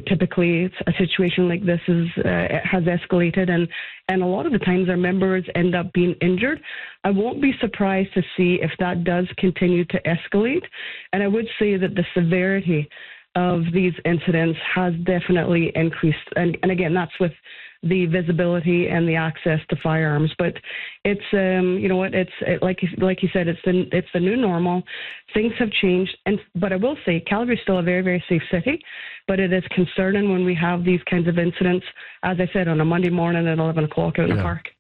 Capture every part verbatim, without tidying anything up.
typically a situation like this is uh, has escalated, and, and a lot of the times our members end up being injured. I won't be surprised to see if that does continue to escalate, and I would say that the severity of these incidents has definitely increased. And, and again, that's with the visibility and the access to firearms. But it's, um, you know what, it's it, like like you said, it's the it's the new normal. Things have changed, and but I will say Calgary is still a very very safe city. But it is concerning when we have these kinds of incidents, as I said, on a Monday morning at eleven o'clock out in yeah. the park.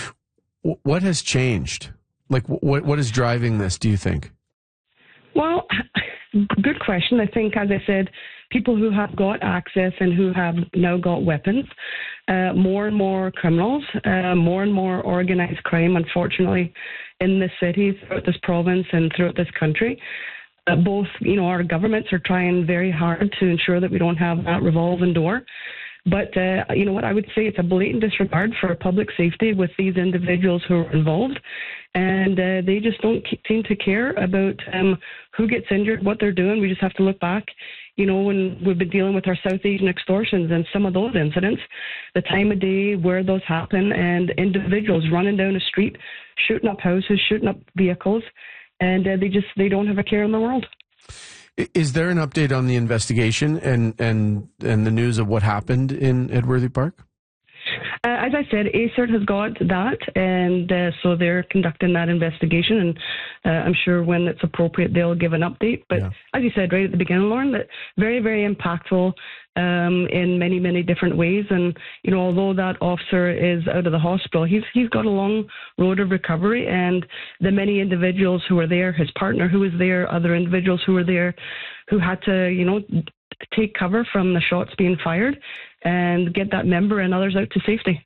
What has changed? Like, what what is driving this, do you think? Well, good question. I think, as I said, people who have got access and who have now got weapons, uh, more and more criminals, uh, more and more organized crime, unfortunately, in this city, throughout this province and throughout this country. Uh, both, you know, our governments are trying very hard to ensure that we don't have that revolving door. But, uh, you know what, I would say it's a blatant disregard for public safety with these individuals who are involved. And uh, they just don't seem to care about um, who gets injured, what they're doing. We just have to look back, you know, when we've been dealing with our South Asian extortions and some of those incidents, the time of day where those happen, and individuals running down the street, shooting up houses, shooting up vehicles, and uh, they just, they don't have a care in the world. Is there an update on the investigation and, and, and the news of what happened in Edworthy Park? Uh, as I said, A C E R T has got that, and uh, so they're conducting that investigation, and uh, I'm sure when it's appropriate they'll give an update. But yeah. As you said right at the beginning, Lauren, that very, very impactful um, in many, many different ways. And, you know, although that officer is out of the hospital, he's he's got a long road of recovery, and the many individuals who were there, his partner who was there, other individuals who were there, who had to, you know, take cover from the shots being fired and get that member and others out to safety.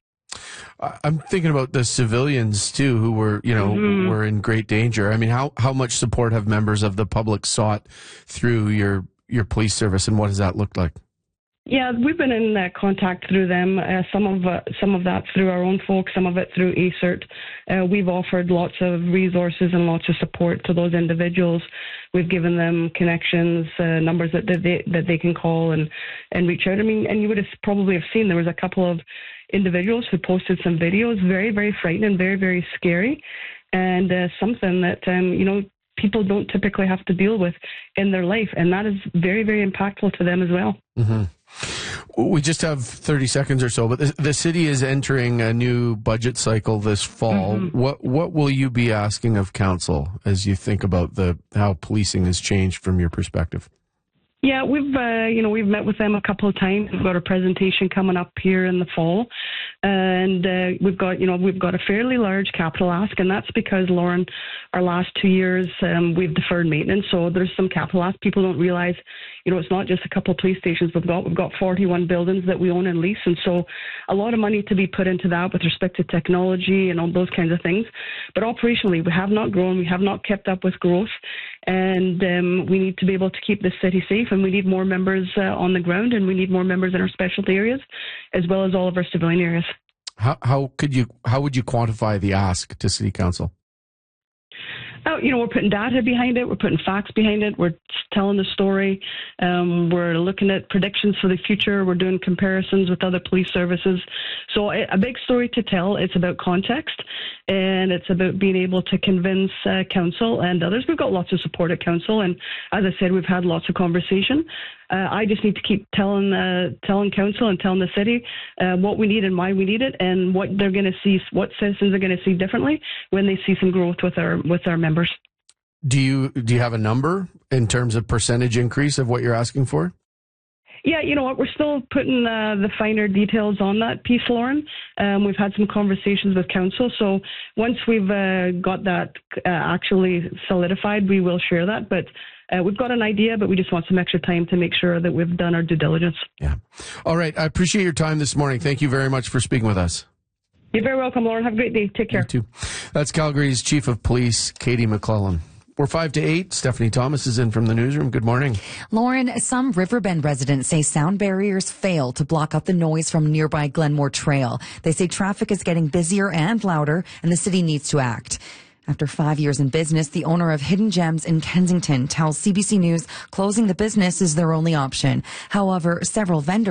I'm thinking about the civilians too, who were, you know, mm-hmm. were in great danger. I mean, how, how much support have members of the public sought through your, your police service, and what does that look like? Yeah, we've been in uh, contact through them. Uh, some of uh, some of that through our own folks, some of it through A C E R T. Uh, we've offered lots of resources and lots of support to those individuals. We've given them connections, uh, numbers that, that they that they can call and, and reach out. I mean, and you would have probably have seen there was a couple of individuals who posted some videos, very very frightening, very very scary, and uh, something that um, you know people don't typically have to deal with in their life, and that is very very impactful to them as well. Mm-hmm. We just have thirty seconds or so, but the, the city is entering a new budget cycle this fall. Mm-hmm. What what will you be asking of council as you think about the how policing has changed from your perspective? Yeah, we've uh, you know we've met with them a couple of times. We've got a presentation coming up here in the fall, and uh, we've got you know we've got a fairly large capital ask, and that's because, Lauren, our last two years um, we've deferred maintenance, so there's some capital ask. People don't realize, you know, it's not just a couple of police stations we've got. We've got forty-one buildings that we own and lease, and so a lot of money to be put into that with respect to technology and all those kinds of things. But operationally, we have not grown. We have not kept up with growth, and um, we need to be able to keep this city safe. And we need more members uh, on the ground, and we need more members in our specialty areas, as well as all of our civilian areas. How how could you how would you quantify the ask to City Council? Oh, you know, we're putting data behind it. We're putting facts behind it. We're telling the story. Um, we're looking at predictions for the future. We're doing comparisons with other police services. So a big story to tell. It's about context, and it's about being able to convince uh, council and others. We've got lots of support at council, and as I said, we've had lots of conversation. Uh, I just need to keep telling uh, telling council and telling the city uh, what we need and why we need it, and what they're going to see, what citizens are going to see differently when they see some growth with our with our members. Do you do you have a number in terms of percentage increase of what you're asking for? Yeah, you know what, we're still putting uh, the finer details on that piece, Lauren. Um, we've had some conversations with council, so once we've uh, got that uh, actually solidified, we will share that. But uh, we've got an idea, but we just want some extra time to make sure that we've done our due diligence. Yeah. All right. I appreciate your time this morning. Thank you very much for speaking with us. You're very welcome, Lauren. Have a great day. Take care. You too. That's Calgary's Chief of Police, Katie McClellan. We're five to eight. Stephanie Thomas is in from the newsroom. Good morning. Lauren, some Riverbend residents say sound barriers fail to block out the noise from nearby Glenmore Trail. They say traffic is getting busier and louder, and the city needs to act. After five years in business, the owner of Hidden Gems in Kensington tells C B C News closing the business is their only option. However, several vendors